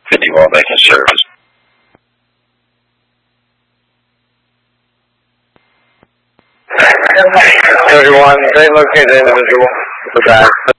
50 while making service. Everyone, they located the individual with the bag.